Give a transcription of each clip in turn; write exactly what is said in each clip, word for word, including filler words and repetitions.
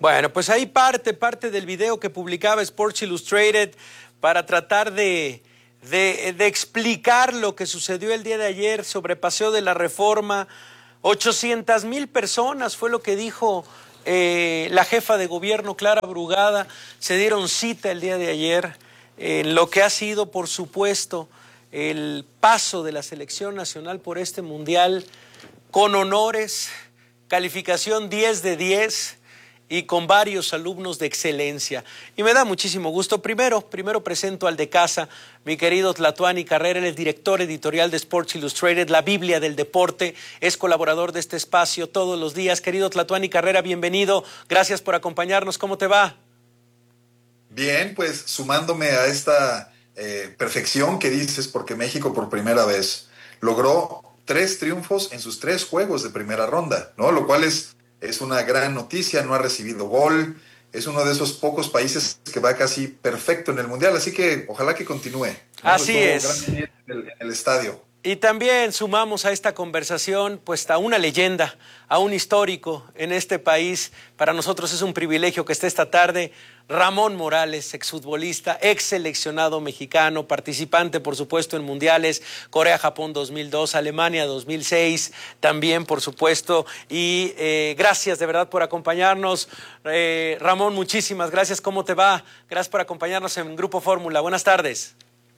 Bueno, pues ahí parte, parte del video que publicaba Sports Illustrated para tratar de, de, de explicar lo que sucedió el día de ayer sobre Paseo de la Reforma. ochocientas mil personas fue lo que dijo eh, la jefa de gobierno, Clara Brugada. Se dieron cita el día de ayer en lo que ha sido, por supuesto, el paso de la selección nacional por este mundial con honores, calificación diez de diez y con varios alumnos de excelencia. Y me da muchísimo gusto. Primero, primero presento al de casa, mi querido Tlatuani Carrera. Él es director editorial de Sports Illustrated, la Biblia del deporte, es colaborador de este espacio todos los días. Querido Tlatuani Carrera, bienvenido. Gracias por acompañarnos. ¿Cómo te va? Bien, pues sumándome a esta eh, perfección que dices, porque México por primera vez logró tres triunfos en sus tres juegos de primera ronda, ¿no? Lo cual es, es una gran noticia. No ha recibido gol, es uno de esos pocos países que va casi perfecto en el Mundial, así que ojalá que continúe, ¿no? Así es. En el, en el estadio. Y también sumamos a esta conversación pues a una leyenda, a un histórico en este país. Para nosotros es un privilegio que esté esta tarde Ramón Morales, exfutbolista, ex seleccionado mexicano, participante por supuesto en mundiales, Corea-Japón dos mil dos, Alemania dos mil seis también por supuesto. Y eh, gracias de verdad por acompañarnos. Eh, Ramón, muchísimas gracias. ¿Cómo te va? Gracias por acompañarnos en Grupo Fórmula. Buenas tardes.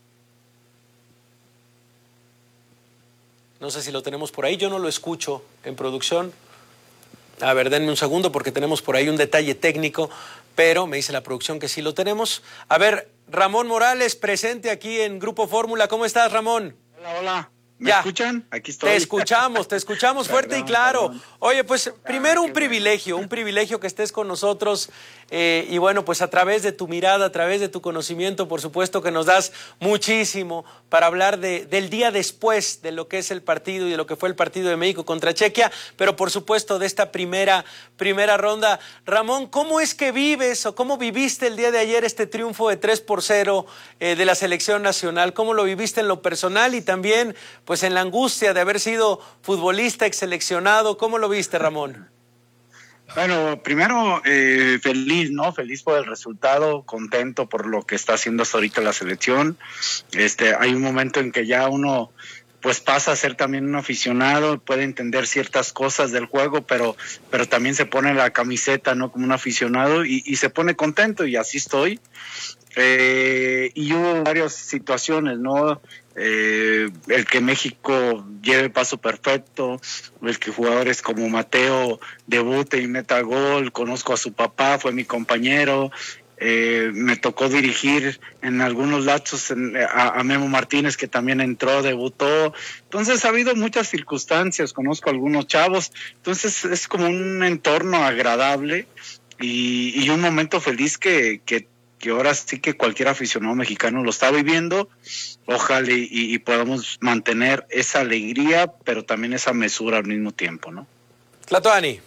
No sé si lo tenemos por ahí, yo no lo escucho en producción. A ver, denme un segundo porque tenemos por ahí un detalle técnico, pero me dice la producción que sí lo tenemos. A ver, Ramón Morales, presente aquí en Grupo Fórmula. ¿Cómo estás, Ramón? Hola, hola. ¿Me ya. escuchan? Aquí estoy. Te escuchamos, te escuchamos fuerte Perdón, y claro. perdón. Oye, pues primero Ah, un privilegio, un privilegio que estés con nosotros eh, y bueno, pues a través de tu mirada, a través de tu conocimiento, por supuesto que nos das muchísimo para hablar de, del día después de lo que es el partido y de lo que fue el partido de México contra Chequia, pero por supuesto de esta primera, primera ronda. Ramón, ¿cómo es que vives o cómo viviste el día de ayer este triunfo de tres por cero eh, de la selección nacional? ¿Cómo lo viviste en lo personal y también pues en la angustia de haber sido futbolista ex seleccionado? ¿Cómo lo viste, Ramón? Bueno, primero eh, feliz, ¿no? Feliz por el resultado, contento por lo que está haciendo hasta ahorita la selección. Este, hay un momento en que ya uno pues pasa a ser también un aficionado, puede entender ciertas cosas del juego, pero, pero también se pone la camiseta, ¿no? Como un aficionado y, y se pone contento y así estoy. Eh, y hubo varias situaciones, ¿no? Eh, el que México lleve el paso perfecto, el que jugadores como Mateo debute y meta gol, conozco a su papá, fue mi compañero, eh, me tocó dirigir en algunos lapsos en, a, a Memo Martínez, que también entró, debutó. Entonces ha habido muchas circunstancias, conozco a algunos chavos, entonces es como un entorno agradable y, y un momento feliz que, que que ahora sí que cualquier aficionado mexicano lo está viviendo. Ojalá y, y podamos mantener esa alegría, pero también esa mesura al mismo tiempo, ¿no? Tlatuani.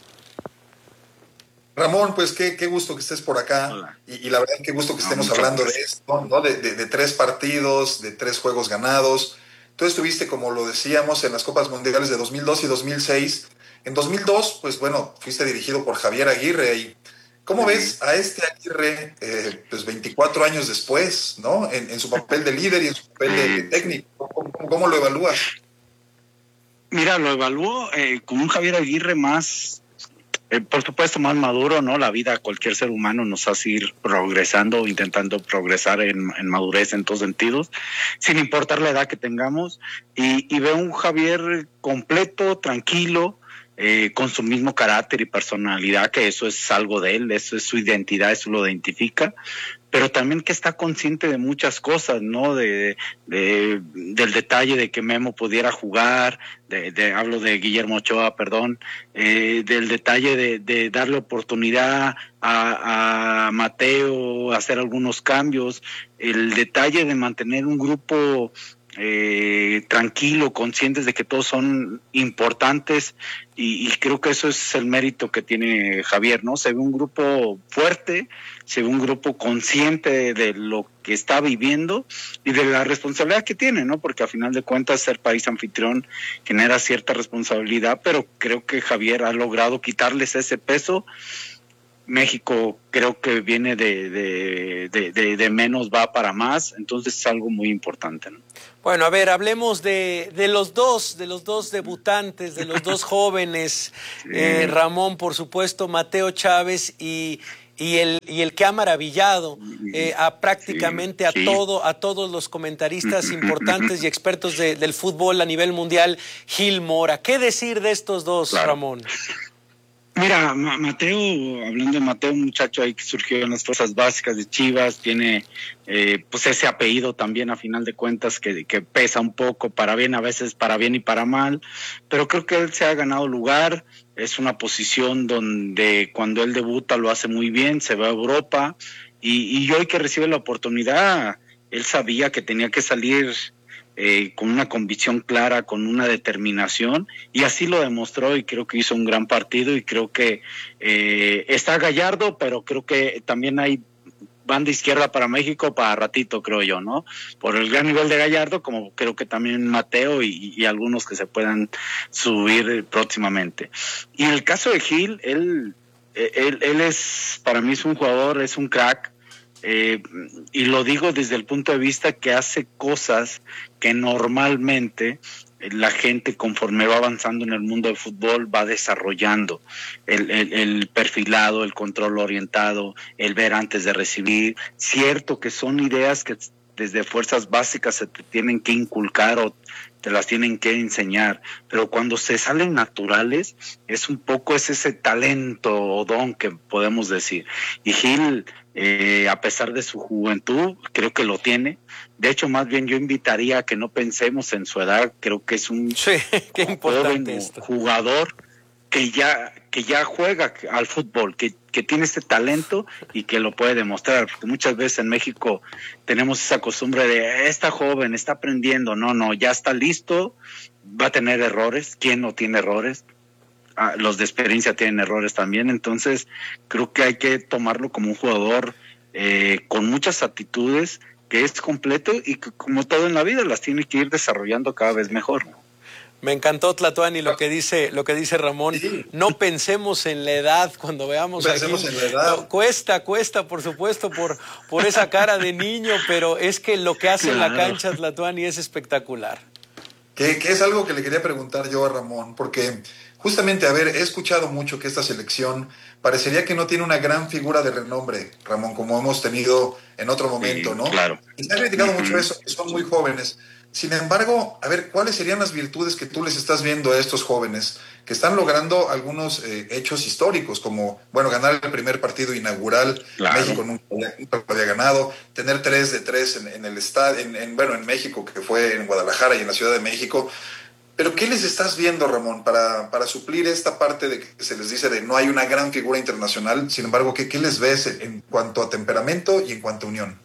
Ramón, pues qué, qué gusto que estés por acá y, y la verdad qué gusto que estemos no, hablando gracias. de esto, ¿no? De, de, de tres partidos, de tres juegos ganados. Tú estuviste, como lo decíamos, en las Copas Mundiales de dos mil dos y dos mil seis. En dos mil dos, pues bueno, fuiste dirigido por Javier Aguirre. Y ¿cómo ves a este Aguirre, eh, pues veinticuatro años después, ¿no? En, en su papel de líder y en su papel de, de técnico. ¿Cómo, cómo lo evalúas? Mira, lo evalúo eh, como un Javier Aguirre más, eh, por supuesto, más maduro, ¿no? La vida, cualquier ser humano nos hace ir progresando, intentando progresar en, en madurez en todos sentidos, sin importar la edad que tengamos. Y, y veo un Javier completo, tranquilo, Eh, con su mismo carácter y personalidad, que eso es algo de él, eso es su identidad, eso lo identifica, pero también que está consciente de muchas cosas, ¿no? De, de del detalle de que Memo pudiera jugar, de, de hablo de Guillermo Ochoa, perdón, eh, del detalle de, de darle oportunidad a, a Mateo, hacer algunos cambios, el detalle de mantener un grupo Eh, tranquilo, conscientes de que todos son importantes y, y creo que eso es el mérito que tiene Javier, ¿no? Se ve un grupo fuerte, se ve un grupo consciente de, de lo que está viviendo y de la responsabilidad que tiene, ¿no? Porque a final de cuentas ser país anfitrión genera cierta responsabilidad, pero creo que Javier ha logrado quitarles ese peso México creo que viene de, de, de, de, de menos va para más, entonces es algo muy importante, ¿no? Bueno, a ver, hablemos de, de los dos, de los dos debutantes, de los dos jóvenes, sí. eh, Ramón, por supuesto, Mateo Chávez y, y, el, y el que ha maravillado eh, a prácticamente sí, sí. a todo, a todos los comentaristas importantes y expertos de, del fútbol a nivel mundial, Gil Mora. ¿Qué decir de estos dos, claro. Ramón? Mira, Mateo, hablando de Mateo, un muchacho ahí que surgió en las fuerzas básicas de Chivas, tiene eh, pues ese apellido también a final de cuentas que, que pesa un poco, para bien, a veces para bien y para mal, pero creo que él se ha ganado lugar, es una posición donde cuando él debuta lo hace muy bien, se va a Europa, y, y hoy que recibe la oportunidad, él sabía que tenía que salir Eh, con una convicción clara, con una determinación, y así lo demostró, y creo que hizo un gran partido, y creo que eh, está Gallardo, pero creo que también hay banda izquierda para México para ratito, creo yo, ¿no? Por el gran nivel de Gallardo, como creo que también Mateo y, y algunos que se puedan subir próximamente. Y en el caso de Gil, él, él, él es, para mí es un jugador, es un crack, Eh, y lo digo desde el punto de vista que hace cosas que normalmente la gente, conforme va avanzando en el mundo del fútbol, va desarrollando el, el, el perfilado, el control orientado, el ver antes de recibir. Cierto que son ideas que desde fuerzas básicas se te tienen que inculcar o te las tienen que enseñar, pero cuando se salen naturales es un poco es ese talento o don que podemos decir. Y Gil, eh, a pesar de su juventud, creo que lo tiene. De hecho, más bien yo invitaría a que no pensemos en su edad. Creo que es un sí, qué importante joven jugador que ya que ya juega al fútbol, que, que tiene este talento y que lo puede demostrar, porque muchas veces en México tenemos esa costumbre de está joven, está aprendiendo, no, no, ya está listo, va a tener errores, ¿quién no tiene errores? Ah, los de experiencia tienen errores también, entonces creo que hay que tomarlo como un jugador eh, con muchas actitudes, que es completo y que como todo en la vida las tiene que ir desarrollando cada vez mejor, ¿no? Me encantó, Tlatuani, lo que dice, lo que dice Ramón. Sí. No pensemos en la edad cuando veamos aquí. Pensemos en la edad. No, cuesta, cuesta, por supuesto, por, por esa cara de niño, pero es que lo que hace claro. en la cancha Tlatuani es espectacular. Que, que es algo que le quería preguntar yo a Ramón, porque justamente, a ver, he escuchado mucho que esta selección parecería que no tiene una gran figura de renombre, Ramón, como hemos tenido en otro momento, sí, ¿no? Claro. Y se ha criticado uh-huh. mucho eso, que son muy jóvenes. Sin embargo, a ver, ¿cuáles serían las virtudes que tú les estás viendo a estos jóvenes que están logrando algunos eh, hechos históricos, como, bueno, ganar el primer partido inaugural, claro. México nunca, nunca lo había ganado, tener tres de tres en, en el estadio, en, en, bueno, en México, que fue en Guadalajara y en la Ciudad de México? Pero ¿qué les estás viendo, Ramón, para, para suplir esta parte de que se les dice de no hay una gran figura internacional? Sin embargo, ¿qué, qué les ves en cuanto a temperamento y en cuanto a unión?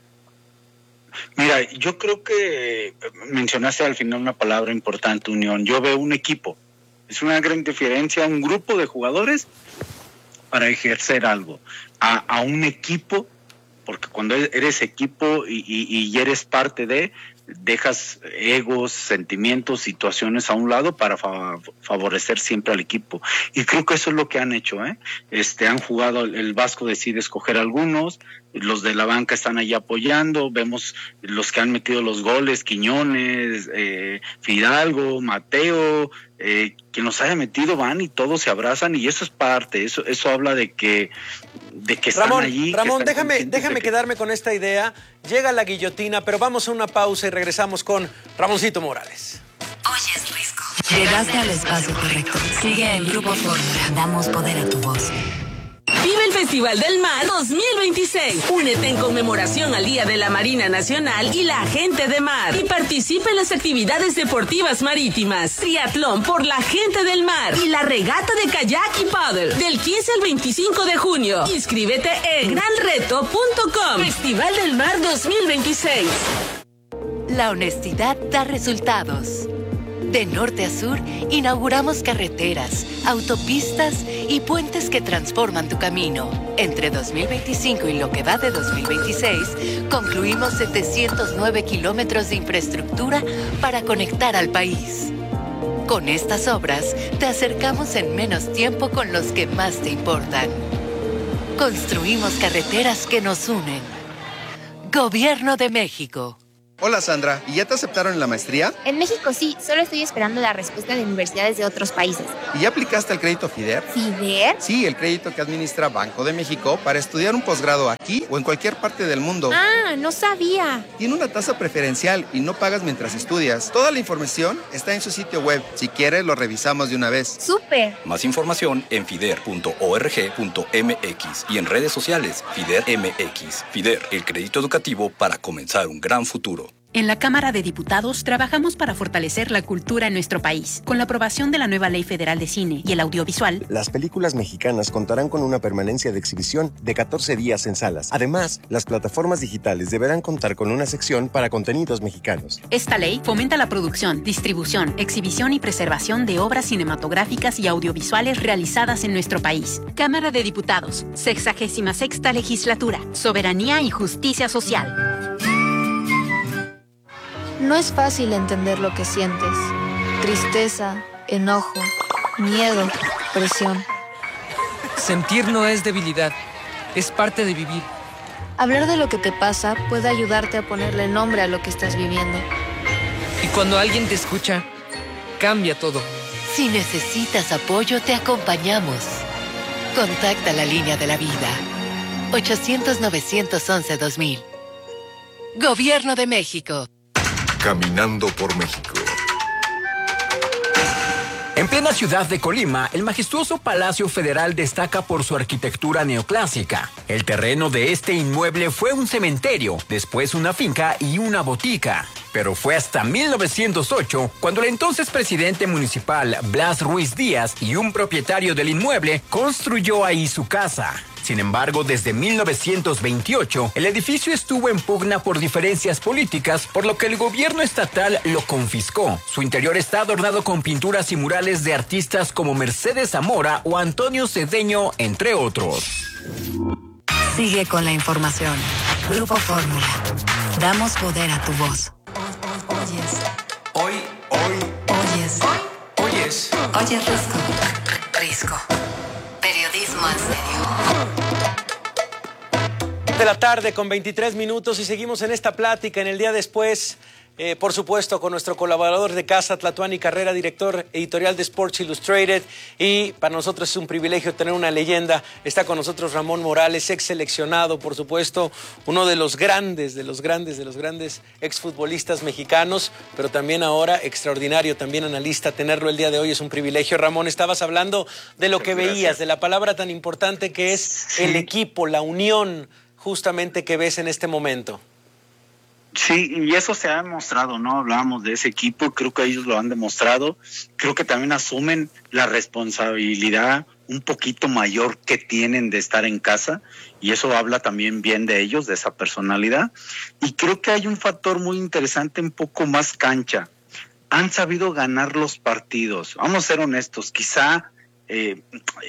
Mira, yo creo que mencionaste al final una palabra importante, unión. Yo veo un equipo. Es una gran diferencia, un grupo de jugadores para ejercer algo. A, a un equipo, porque cuando eres equipo y, y, y eres parte de, dejas egos, sentimientos, situaciones a un lado para fa- favorecer siempre al equipo. Y creo que eso es lo que han hecho, ¿eh? Este, han jugado, el Vasco decide escoger algunos, los de la banca están ahí apoyando, vemos los que han metido los goles, Quiñones, eh, Fidalgo, Mateo, eh, quien los haya metido van y todos se abrazan y eso es parte, eso eso habla de que de que están Ramón, allí. Ramón, están déjame, déjame de que... quedarme con esta idea. Llega la guillotina, pero vamos a una pausa y regresamos con Ramoncito Morales. Oyes, Risco. Llegaste al espacio correcto. Sigue en Grupo Fórmula. Damos poder a tu voz. Vive el Festival del Mar dos mil veintiséis. Únete en conmemoración al Día de la Marina Nacional y la Gente de Mar. Y participa en las actividades deportivas marítimas, triatlón por la Gente del Mar y la regata de kayak y paddle del quince al veinticinco de junio. Inscríbete en gran reto punto com. Festival del Mar dos mil veintiséis. La honestidad da resultados. De norte a sur, inauguramos carreteras, autopistas y puentes que transforman tu camino. Entre dos mil veinticinco y lo que va de dos mil veintiséis, concluimos setecientos nueve kilómetros de infraestructura para conectar al país. Con estas obras, te acercamos en menos tiempo con los que más te importan. construimos carreteras que nos unen. Gobierno de México. Hola Sandra, ¿y ya te aceptaron en la maestría? En México sí, solo estoy esperando la respuesta de universidades de otros países. ¿Y ya aplicaste el crédito FIDER? ¿FIDER? Sí, el crédito que administra Banco de México para estudiar un posgrado aquí o en cualquier parte del mundo. Ah, no sabía. Tiene una tasa preferencial y no pagas mientras estudias. Toda la información está en su sitio web. Si quieres, lo revisamos de una vez. ¡Súper! Más información en fider punto org punto mx y en redes sociales FIDER M X. FIDER, el crédito educativo para comenzar un gran futuro. En la Cámara de Diputados trabajamos para fortalecer la cultura en nuestro país. Con la aprobación de la nueva Ley Federal de Cine y el Audiovisual, las películas mexicanas contarán con una permanencia de exhibición de catorce días en salas. Además, las plataformas digitales deberán contar con una sección para contenidos mexicanos. Esta ley fomenta la producción, distribución, exhibición y preservación de obras cinematográficas y audiovisuales realizadas en nuestro país. Cámara de Diputados, sexagésima sexta legislatura, soberanía y justicia social. No es fácil entender lo que sientes. Tristeza, enojo, miedo, presión. Sentir no es debilidad, es parte de vivir. Hablar de lo que te pasa puede ayudarte a ponerle nombre a lo que estás viviendo. Y cuando alguien te escucha, cambia todo. Si necesitas apoyo, te acompañamos. Contacta la línea de la vida. ochocientos, novecientos once, dos mil. Gobierno de México. Caminando por México. En plena ciudad de Colima, el majestuoso Palacio Federal destaca por su arquitectura neoclásica. El terreno de este inmueble fue un cementerio, después una finca y una botica. Pero fue hasta mil novecientos ocho cuando el entonces presidente municipal Blas Ruiz Díaz y un propietario del inmueble construyó ahí su casa. Sin embargo, desde mil novecientos veintiocho, el edificio estuvo en pugna por diferencias políticas, por lo que el gobierno estatal lo confiscó. Su interior está adornado con pinturas y murales de artistas como Mercedes Zamora o Antonio Cedeño, entre otros. Sigue con la información. Grupo Fórmula. Damos poder a tu voz. Oyes. Hoy, hoy. Oyes. Hoy. Oyes. Oyes Risco. Risco. Periodismo en serio. De la tarde con veintitrés minutos y seguimos en esta plática en el día después, eh, por supuesto, con nuestro colaborador de casa, Tlatuani Carrera, director editorial de Sports Illustrated, y para nosotros es un privilegio tener una leyenda. Está con nosotros Ramón Morales, ex seleccionado, por supuesto, uno de los grandes, de los grandes, de los grandes exfutbolistas mexicanos, pero también ahora extraordinario, también analista. Tenerlo el día de hoy es un privilegio. Ramón, estabas hablando de lo que Gracias. veías, de la palabra tan importante que es sí. el equipo, la unión, justamente que ves en este momento. Sí, y eso se ha demostrado, ¿no? Hablábamos de ese equipo, creo que ellos lo han demostrado, creo que también asumen la responsabilidad un poquito mayor que tienen de estar en casa, y eso habla también bien de ellos, de esa personalidad, y creo que hay un factor muy interesante, un poco más cancha. Han sabido ganar los partidos, vamos a ser honestos, quizá Eh,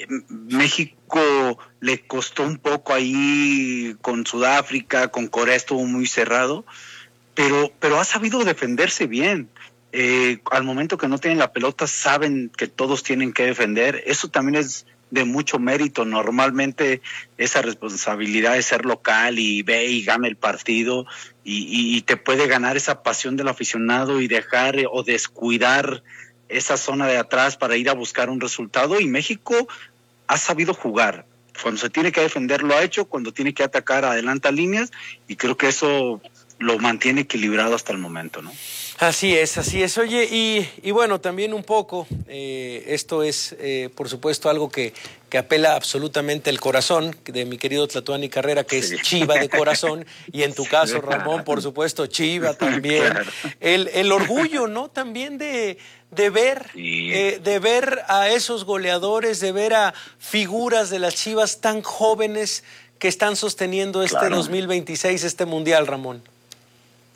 México le costó un poco ahí con Sudáfrica, con Corea estuvo muy cerrado, pero, pero ha sabido defenderse bien. Eh, al momento que no tienen la pelota saben que todos tienen que defender. Eso también es de mucho mérito. Normalmente esa responsabilidad de ser local y ve y gana el partido y, y, y te puede ganar esa pasión del aficionado y dejar eh, o descuidar esa zona de atrás para ir a buscar un resultado, y México ha sabido jugar. Cuando se tiene que defender lo ha hecho, cuando tiene que atacar adelanta líneas, y creo que eso lo mantiene equilibrado hasta el momento, ¿no? Así es, así es. Oye, y, y bueno, también un poco, eh, esto es, eh, por supuesto, algo que, que apela absolutamente al corazón de mi querido Tlatuani Carrera, que sí. es Chiva de corazón, y en tu caso, Ramón, por supuesto, Chiva también. Claro. El, el orgullo, ¿no? También de, de ver, sí. eh, de ver a esos goleadores, de ver a figuras de las Chivas tan jóvenes que están sosteniendo este claro. dos mil veintiséis, este Mundial, Ramón.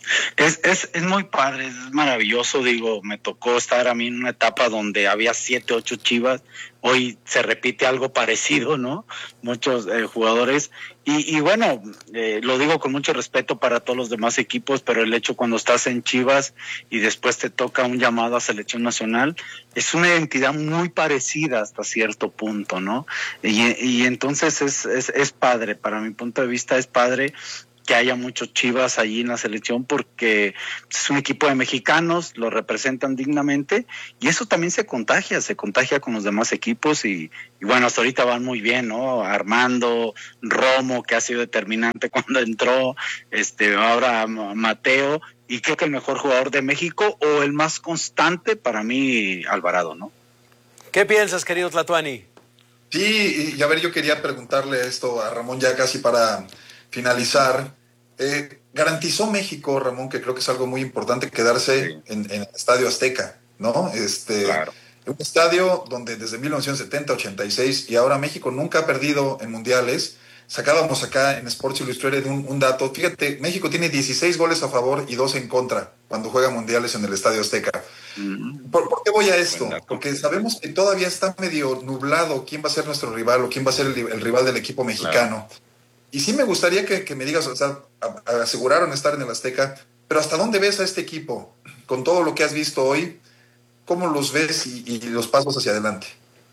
Es, es, es muy padre, es maravilloso, digo, me tocó estar a mí en una etapa donde había siete, ocho Chivas, hoy se repite algo parecido, ¿no? Muchos eh, jugadores, y, y bueno, eh, lo digo con mucho respeto para todos los demás equipos, pero el hecho cuando estás en Chivas y después te toca un llamado a selección nacional, es una identidad muy parecida hasta cierto punto, ¿no? Y, y entonces es, es, es padre, para mi punto de vista es padre que haya muchos Chivas allí en la selección porque es un equipo de mexicanos, lo representan dignamente y eso también se contagia, se contagia con los demás equipos y, y bueno, hasta ahorita van muy bien, ¿no? Armando, Romo, que ha sido determinante cuando entró, este, ahora Mateo, y creo que el mejor jugador de México o el más constante para mí, Alvarado, ¿no? ¿Qué piensas, querido Tlatuani? Sí, y a ver, yo quería preguntarle esto a Ramón ya casi para finalizar. Eh, garantizó México, Ramón, que creo que es algo muy importante, quedarse sí. en, en el Estadio Azteca, ¿no? Este, claro. Un estadio donde desde mil novecientos setenta, ochenta y seis y ahora México nunca ha perdido en mundiales. Sacábamos acá en Sports Illustrated un, un dato. Fíjate, México tiene dieciséis goles a favor y dos en contra cuando juega mundiales en el Estadio Azteca. Mm-hmm. ¿Por, ¿Por qué voy a esto? Porque sabemos que todavía está medio nublado quién va a ser nuestro rival o quién va a ser el, el rival del equipo mexicano. Claro. Y sí me gustaría que, que me digas, o sea, aseguraron estar en el Azteca, pero ¿hasta dónde ves a este equipo? Con todo lo que has visto hoy, ¿cómo los ves y, y los pasos hacia adelante?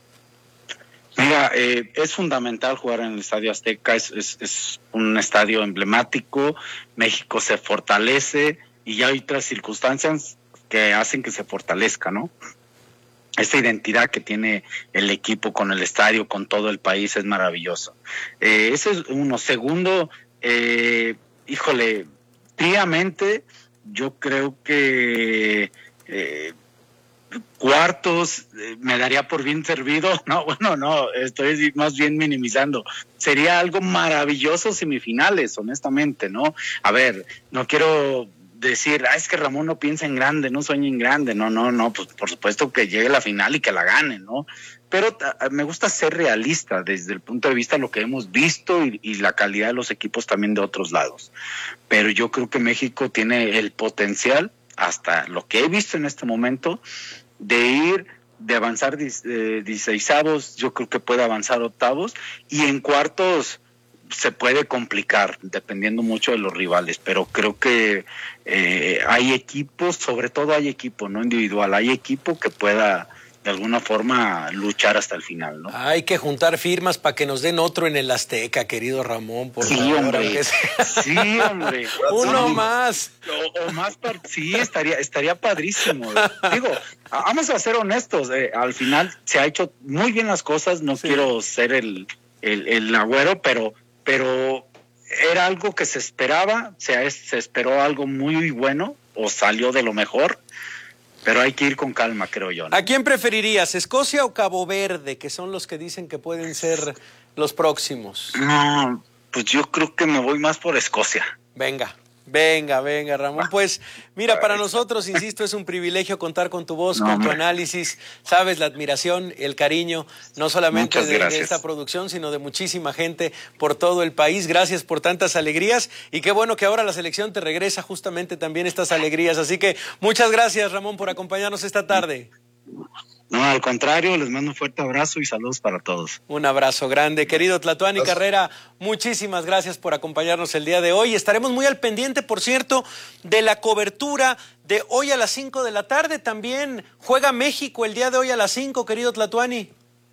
Mira, eh, es fundamental jugar en el Estadio Azteca, es, es, es un estadio emblemático, México se fortalece y ya hay otras circunstancias que hacen que se fortalezca, ¿no? Esta identidad que tiene el equipo con el estadio, con todo el país, es maravilloso. Eh, ese es uno. Segundo, eh, híjole, fríamente, yo creo que eh, cuartos eh, me daría por bien servido. No, bueno, no, estoy más bien minimizando. Sería algo maravilloso semifinales, honestamente, ¿no? A ver, no quiero decir, ah, es que Ramón no piensa en grande, no sueña en grande, no, no, no, pues por supuesto que llegue a la final y que la gane, ¿no? Pero uh, me gusta ser realista desde el punto de vista de lo que hemos visto y, y la calidad de los equipos también de otros lados. Pero yo creo que México tiene el potencial, hasta lo que he visto en este momento, de ir, de avanzar dieciseisavos, yo creo que puede avanzar octavos, y en cuartos se puede complicar dependiendo mucho de los rivales, pero creo que eh, hay equipos, sobre todo hay equipo, no individual, hay equipo que pueda de alguna forma luchar hasta el final, ¿no? Hay que juntar firmas para que nos den otro en el Azteca, querido Ramón, por sí, favor. Hombre. Sí, hombre. Uno sí. más. O, o más, par- sí, estaría, estaría padrísimo. Digo, vamos a ser honestos, eh, al final se ha hecho muy bien las cosas, no sí. quiero ser el, el, el agüero, pero pero era algo que se esperaba, se, se esperó algo muy bueno o salió de lo mejor, pero hay que ir con calma, creo yo, ¿no? ¿A quién preferirías, Escocia o Cabo Verde, que son los que dicen que pueden ser los próximos? No, pues yo creo que me voy más por Escocia. Venga. Venga, venga, Ramón. Pues mira, para nosotros, insisto, es un privilegio contar con tu voz, no, con tu hombre. análisis. Sabes, la admiración, el cariño, no solamente de, de esta producción, sino de muchísima gente por todo el país. Gracias por tantas alegrías y qué bueno que ahora la selección te regresa justamente también estas alegrías. Así que muchas gracias, Ramón, por acompañarnos esta tarde. No, al contrario, les mando un fuerte abrazo y saludos para todos. Un abrazo grande. Querido Tlatuani Carrera, muchísimas gracias por acompañarnos el día de hoy. Estaremos muy al pendiente, por cierto, de la cobertura de hoy a las cinco de la tarde. También juega México el día de hoy a las cinco, querido Tlatuani.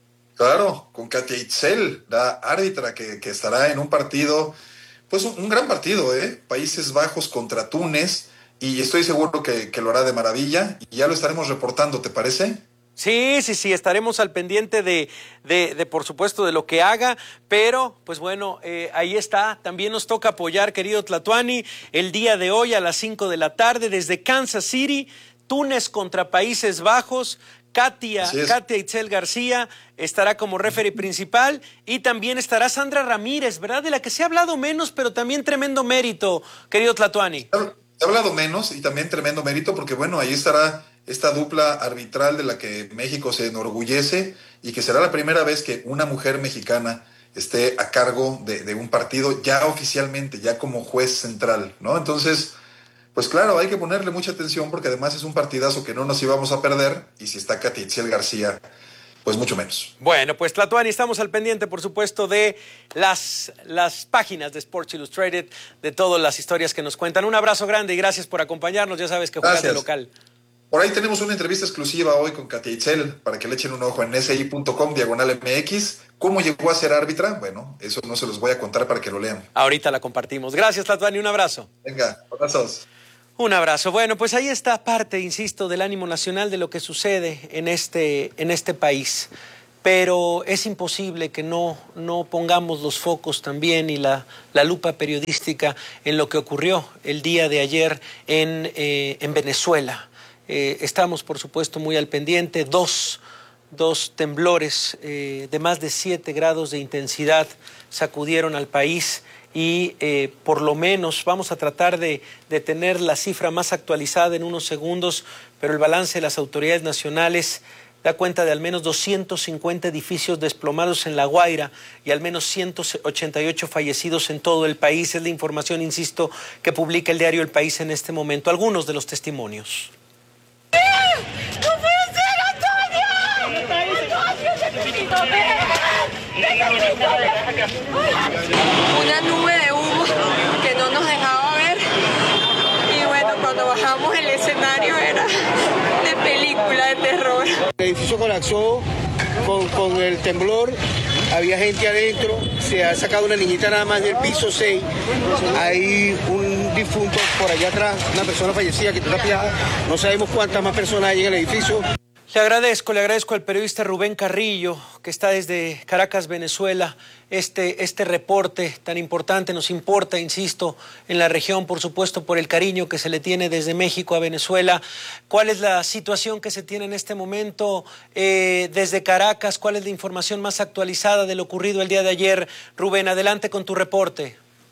Claro, con Katia Itzel, la árbitra que, que estará en un partido, pues un, un gran partido, ¿eh? Países Bajos contra Túnez, y estoy seguro que, que lo hará de maravilla, y ya lo estaremos reportando, ¿te parece? Sí, sí, sí, estaremos al pendiente de, de, de por supuesto, de lo que haga, pero, pues bueno, eh, ahí está. También nos toca apoyar, querido Tlatuani, el día de hoy a las cinco de la tarde desde Kansas City, Túnez contra Países Bajos. Katia, Katia Itzel García estará como referee principal y también estará Sandra Ramírez, ¿verdad? De la que se ha hablado menos, pero también tremendo mérito, querido Tlatuani. Se ha hablado menos y también tremendo mérito porque, bueno, ahí estará esta dupla arbitral de la que México se enorgullece y que será la primera vez que una mujer mexicana esté a cargo de, de un partido ya oficialmente, ya como juez central, ¿no? Entonces, pues claro, hay que ponerle mucha atención porque además es un partidazo que no nos íbamos a perder y si está Katia Itziel García, pues mucho menos. Bueno, pues Tlatuani, estamos al pendiente, por supuesto, de las, las páginas de Sports Illustrated, de todas las historias que nos cuentan. Un abrazo grande y gracias por acompañarnos. Ya sabes que juegas de local. Por ahí tenemos una entrevista exclusiva hoy con Katia Itziel para que le echen un ojo en esi punto com diagonal M X. ¿Cómo llegó a ser árbitra? Bueno, eso no se los voy a contar para que lo lean. Ahorita la compartimos. Gracias, Tlatuani. Un abrazo. Venga, abrazos. Un abrazo. Bueno, pues ahí está parte, insisto, del ánimo nacional de lo que sucede en este, en este país. Pero es imposible que no, no pongamos los focos también y la, la lupa periodística en lo que ocurrió el día de ayer en, eh, en Venezuela. Eh, estamos, por supuesto, muy al pendiente. Dos, dos temblores eh, de más de siete grados de intensidad sacudieron al país. Y eh, por lo menos vamos a tratar de, de tener la cifra más actualizada en unos segundos, pero el balance de las autoridades nacionales da cuenta de al menos doscientos cincuenta edificios desplomados en La Guaira y al menos ciento ochenta y ocho fallecidos en todo el país. Es la información, insisto, que publica el diario El País en este momento. Algunos de los testimonios. ¡No puede ser, Antonio! ¡Antonio, una nube de humo que no nos dejaba ver y bueno, cuando bajamos el escenario era de película de terror. El edificio colapsó con, con el temblor, había gente adentro, se ha sacado una niñita nada más del piso seis, hay un difunto por allá atrás, una persona fallecida que está tapiada, no sabemos cuántas más personas hay en el edificio. Le agradezco, le agradezco al periodista Rubén Carrillo, que está desde Caracas, Venezuela, este, este reporte tan importante. Nos importa, insisto, en la región, por supuesto, por el cariño que se le tiene desde México a Venezuela. ¿Cuál es la situación que se tiene en este momento eh, desde Caracas? ¿Cuál es la información más actualizada de lo ocurrido el día de ayer? Rubén, adelante con tu reporte.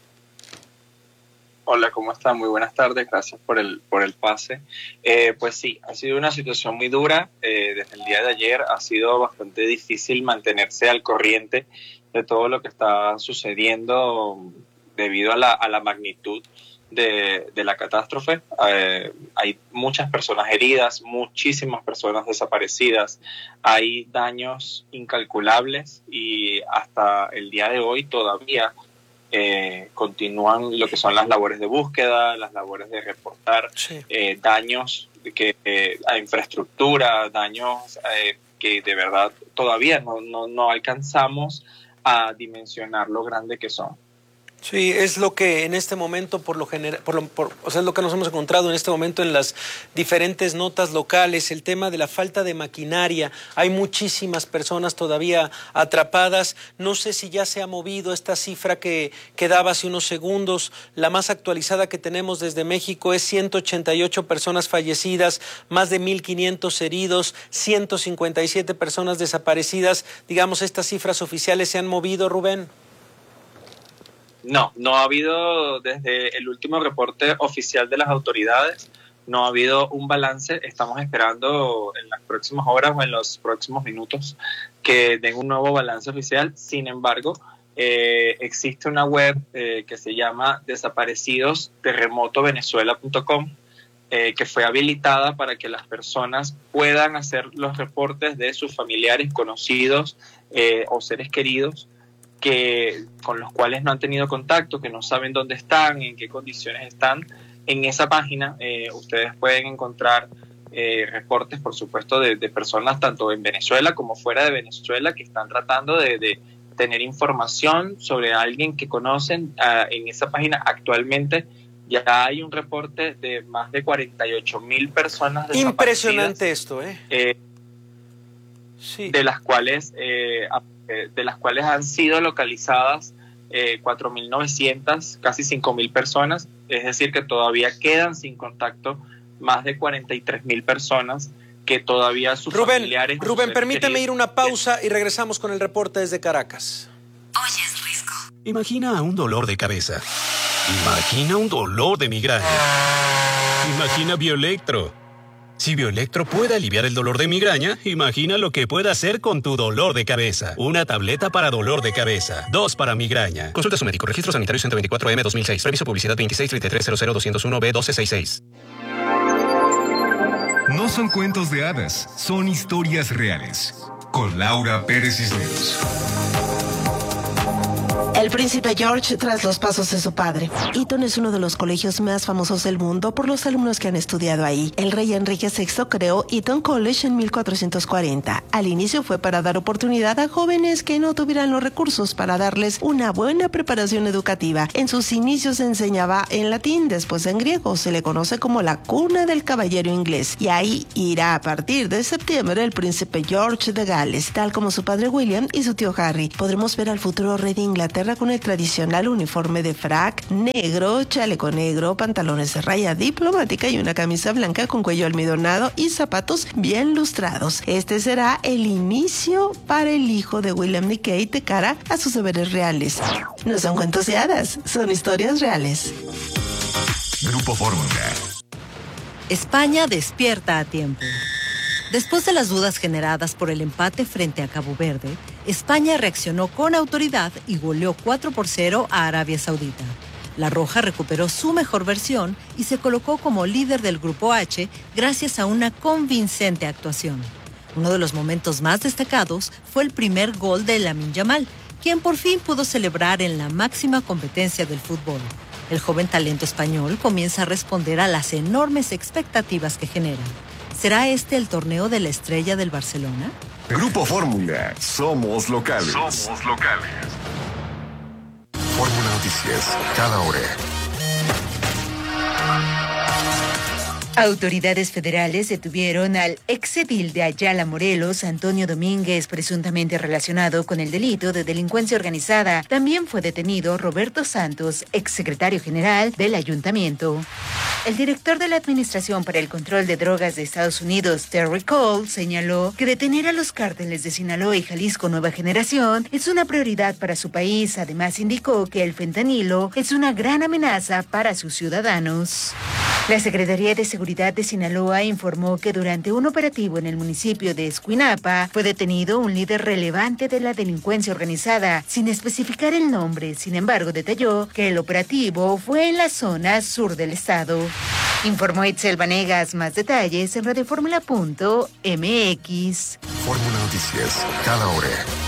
Hola, ¿cómo están? Muy buenas tardes, gracias por el, por el pase. Eh, pues sí, ha sido una situación muy dura. Eh, desde el día de ayer ha sido bastante difícil mantenerse al corriente de todo lo que está sucediendo debido a la, a la magnitud de, de la catástrofe. Eh, hay muchas personas heridas, muchísimas personas desaparecidas, hay daños incalculables y hasta el día de hoy todavía Eh, continúan lo que son las labores de búsqueda, las labores de reportar sí. eh, daños que, eh, a infraestructura, daños eh, que de verdad todavía no, no, no alcanzamos a dimensionar lo grande que son. Sí, es lo que en este momento, por lo general, por lo, por, o sea, es lo que nos hemos encontrado en este momento en las diferentes notas locales, el tema de la falta de maquinaria. Hay muchísimas personas todavía atrapadas. No sé si ya se ha movido esta cifra que, que daba hace unos segundos. La más actualizada que tenemos desde México es ciento ochenta y ocho personas fallecidas, más de mil quinientos heridos, ciento cincuenta y siete personas desaparecidas. Digamos, estas cifras oficiales se han movido, Rubén. No, no ha habido desde el último reporte oficial de las autoridades, no ha habido un balance. Estamos esperando en las próximas horas o en los próximos minutos que den un nuevo balance oficial. Sin embargo, eh, existe una web eh, que se llama desaparecidos terremoto venezuela punto com eh, que fue habilitada para que las personas puedan hacer los reportes de sus familiares, conocidos eh, o seres queridos que con los cuales no han tenido contacto, que no saben dónde están, en qué condiciones están. En esa página eh, ustedes pueden encontrar eh, reportes, por supuesto, de, de personas tanto en Venezuela como fuera de Venezuela que están tratando de, de tener información sobre alguien que conocen. Uh, en esa página actualmente ya hay un reporte de más de cuarenta y ocho mil personas desaparecidas. Impresionante esto, ¿eh? eh sí. De las cuales... Eh, de las cuales han sido localizadas eh, cuatro mil novecientas, casi cinco mil personas, es decir, que todavía quedan sin contacto más de cuarenta y tres mil personas que todavía sus Rubén, familiares... Rubén, permíteme ir una pausa y regresamos con el reporte desde Caracas. Oyes, Risco. Imagina un dolor de cabeza. Imagina un dolor de migraña. Imagina Bioelectro. Si Bioelectro puede aliviar el dolor de migraña, imagina lo que puede hacer con tu dolor de cabeza. Una tableta para dolor de cabeza, dos para migraña. Consulta a su médico. Registro Sanitario ciento veinticuatro M dos mil seis. Reviso publicidad veintiséis treinta y tres cero cero doscientos uno B doce sesenta y seis. No son cuentos de hadas, son historias reales. Con Laura Pérez Cisneros. El príncipe George tras los pasos de su padre. Eton es uno de los colegios más famosos del mundo por los alumnos que han estudiado ahí. El rey Enrique sexto creó Eton College en mil cuatrocientos cuarenta. Al inicio fue para dar oportunidad a jóvenes que no tuvieran los recursos para darles una buena preparación educativa. En sus inicios se enseñaba en latín, después en griego. Se le conoce como la cuna del caballero inglés. Y ahí irá a partir de septiembre el príncipe George de Gales, tal como su padre William y su tío Harry. Podremos ver al futuro rey de Inglaterra con el tradicional uniforme de frac negro, chaleco negro, pantalones de raya diplomática y una camisa blanca con cuello almidonado y zapatos bien lustrados. Este será el inicio para el hijo de William y Kate de cara a sus deberes reales. No son cuentos de hadas, son historias reales. Grupo Fórmula. España despierta a tiempo. Después de las dudas generadas por el empate frente a Cabo Verde, España reaccionó con autoridad y goleó cuatro por cero a Arabia Saudita. La Roja recuperó su mejor versión y se colocó como líder del Grupo H gracias a una convincente actuación. Uno de los momentos más destacados fue el primer gol de Lamine Yamal, quien por fin pudo celebrar en la máxima competencia del fútbol. El joven talento español comienza a responder a las enormes expectativas que generan. ¿Será este el torneo de la estrella del Barcelona? Grupo Fórmula. Somos locales. Somos locales. Fórmula Noticias. Cada hora. Autoridades federales detuvieron al exedil de Ayala, Morelos, Antonio Domínguez, presuntamente relacionado con el delito de delincuencia organizada. También fue detenido Roberto Santos, exsecretario general del ayuntamiento. El director de la Administración para el Control de Drogas de Estados Unidos, Terry Cole, señaló que detener a los cárteles de Sinaloa y Jalisco Nueva Generación es una prioridad para su país. Además, indicó que el fentanilo es una gran amenaza para sus ciudadanos. La Secretaría de Seguridad de Sinaloa informó que durante un operativo en el municipio de Escuinapa fue detenido un líder relevante de la delincuencia organizada, sin especificar el nombre. Sin embargo, detalló que el operativo fue en la zona sur del estado. Informó Itzel Vanegas. Más detalles en radioformula punto m x. Fórmula Noticias. Cada hora.